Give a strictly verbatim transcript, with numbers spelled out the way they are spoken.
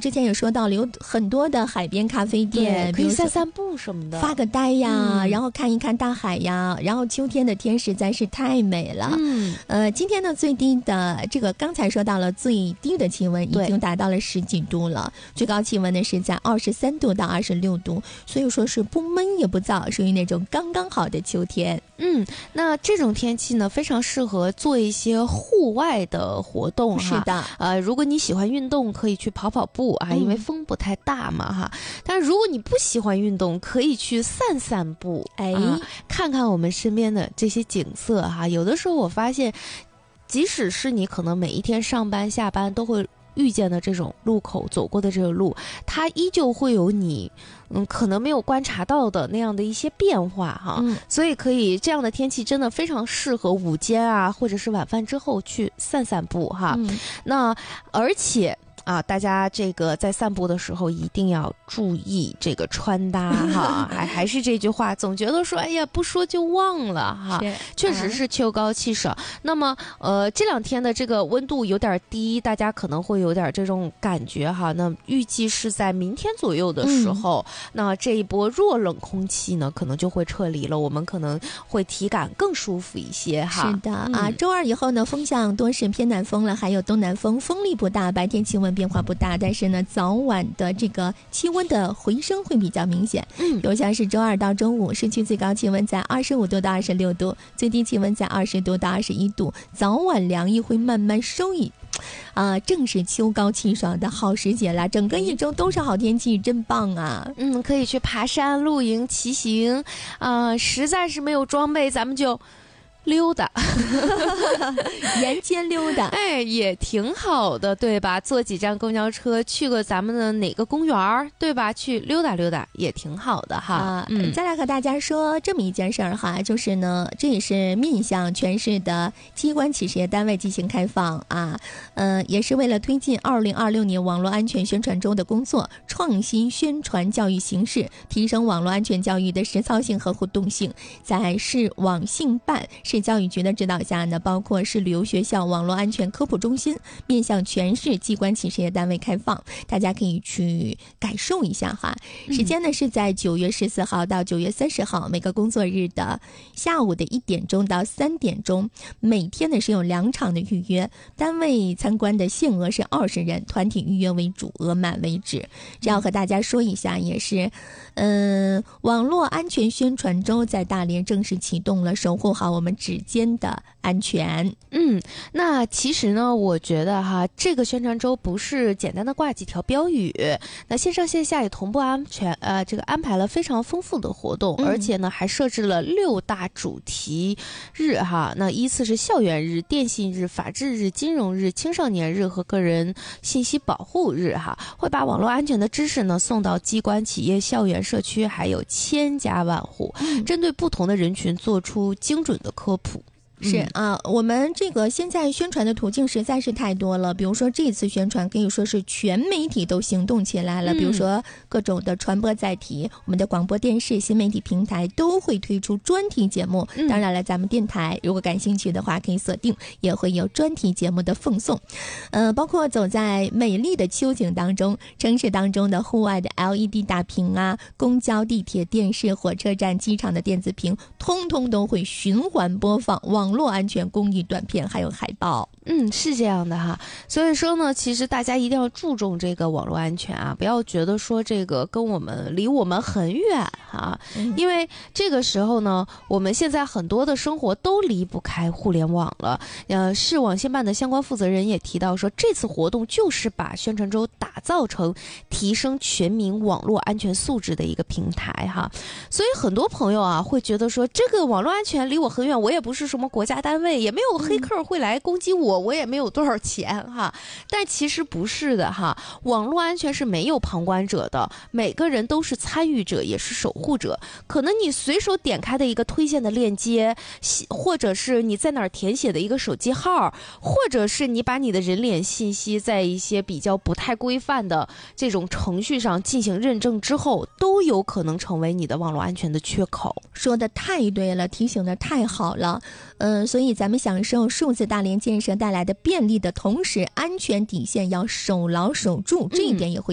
之前也说到了，有很多的海边咖啡店， 可以散散步什么的， 发个呆呀、 嗯， 然后看一看大海呀，然后秋天的天实在是太美了。 嗯， 呃，今天呢最低的这个刚才说到了最低的气温已经达到了十几度了，最高气温呢是在二十三度到二十六度，所以说是不闷也不燥，属于那种刚刚好的秋天。 嗯，那这种天气呢，非常适合做一些户外的活动哈。 是的， 呃，如果你喜欢运动，可以去跑跑步啊，因为风不太大嘛哈。但是如果你不喜欢运动，可以去散散步， 哎、 啊，看看我们身边的这些景色哈。有的时候我发现，即使是你可能每一天上班下班都会遇见的这种路口走过的这个路，它依旧会有你嗯可能没有观察到的那样的一些变化哈、嗯、所以可以这样的天气真的非常适合午间啊或者是晚饭之后去散散步哈、嗯、那而且啊，大家这个在散步的时候一定要注意这个穿搭哈，还还是这句话，总觉得说哎呀不说就忘了哈，确实是秋高气爽。嗯、那么呃这两天的这个温度有点低，大家可能会有点这种感觉哈。那预计是在明天左右的时候，嗯、那这一波弱冷空气呢可能就会撤离了，我们可能会体感更舒服一些哈。 是的、嗯、啊，周二以后呢风向多是偏南风了，还有东南风，风力不大，白天气温变化不大，但是呢早晚的这个气温的回升会比较明显。嗯，有像是周二到周五市区最高气温在二十五度到二十六度，最低气温在二十度到二十一度，早晚凉意会慢慢收益啊，正是秋高气爽的好时节了，整个一周都是好天气，真棒啊。 嗯，可以去爬山露营骑行啊、呃，实在是没有装备咱们就溜达沿街溜达， 哎，也挺好的，对吧？坐几站公交车去个咱们的哪个公园，对吧？去溜达溜达也挺好的哈。 啊，嗯，再来和大家说这么一件事儿哈，就是呢，这也是面向全市的机关企事业单位进行开放啊，呃，也是为了推进二零二六年网络安全宣传周的工作，创新宣传教育形式，提升网络安全教育的实操性和互动性，在市网信办市教育局的指导下呢，包括市旅游学校网络安全科普中心面向全市机关企事业单位开放，大家可以去感受一下哈。时间呢是在九月十四号到九月三十号，每个工作日的下午的一点钟到三点钟，每天呢是有两场的预约，单位参观的限额是二十人，团体预约为主，额满为止。这要和大家说一下，也是嗯、呃，网络安全宣传周在大连正式启动了，守护好我们指尖的安全。 嗯，那其实呢，我觉得哈，这个宣传周不是简单的挂几条标语，那线上线下也同步安全，呃，这个安排了非常丰富的活动，嗯、而且呢，还设置了六大主题日哈。那依次是校园日、电信日、法治日、金融日、青少年日和个人信息保护日哈，会把网络安全的知识呢送到机关、企业、校园、社区，还有千家万户，嗯、针对不同的人群做出精准的科普。 是啊，我们这个现在宣传的途径实在是太多了，比如说这次宣传可以说是全媒体都行动起来了，嗯、比如说各种的传播载体，我们的广播电视新媒体平台都会推出专题节目，嗯、当然了咱们电台如果感兴趣的话可以锁定，也会有专题节目的奉送，呃，包括走在美丽的秋景当中，城市当中的户外的 L E D 大屏啊，公交、地铁、电视、火车站、机场的电子屏通通都会循环播放网络安全公益短片还有海报。 嗯，是这样的哈，所以说呢，其实大家一定要注重这个网络安全啊，不要觉得说这个跟我们离我们很远啊，嗯、因为这个时候呢，我们现在很多的生活都离不开互联网了。呃，市网信办的相关负责人也提到说，这次活动就是把宣传周打造成提升全民网络安全素质的一个平台哈。所以很多朋友啊会觉得说，这个网络安全离我很远，我也不是什么国家单位，也没有黑客会来攻击我。我也没有多少钱哈，但其实不是的哈，网络安全是没有旁观者的，每个人都是参与者，也是守护者。可能你随手点开的一个推荐的链接，或者是你在哪儿填写的一个手机号，或者是你把你的人脸信息在一些比较不太规范的这种程序上进行认证之后，都有可能成为你的网络安全的缺口。 说的太对了，提醒的太好了。嗯、呃，所以咱们享受数字大连建设带来的便利的同时，安全底线要守牢守住，这一点也会